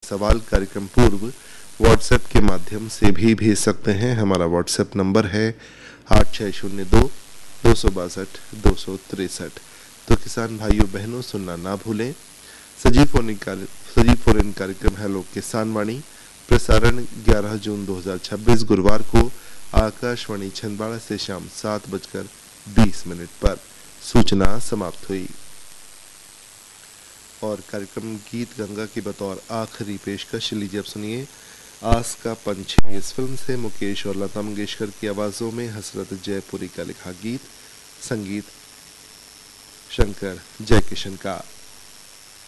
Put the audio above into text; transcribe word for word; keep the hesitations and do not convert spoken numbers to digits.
सवाल कार्यक्रम पूर्व व्हाट्सएप के माध्यम से भी भेज सकते हैं। हमारा व्हाट्सएप नंबर है आठ छः शून्य दो दो सौ बासठ दो सौ तिरसठ। तो किसान भाइयों बहनों, सुनना ना भूलें। सजीव फोन सजीव फोन कार्यक्रम हेलो किसान वाणी प्रसारण ग्यारह जून दो हज़ार छब्बीस गुरुवार को आकाशवाणी छिंदवाड़ा से शाम सात बजकर बीस मिनट पर। सूचना समाप्त हुई और कार्यक्रम गीत गंगा की बतौर आखिरी पेशकश लीजिए। अब सुनिए आस का पंछी। इस फिल्म से मुकेश और लता मंगेशकर की आवाजों में हसरत जयपुरी का लिखा गीत, संगीत शंकर जयकिशन का।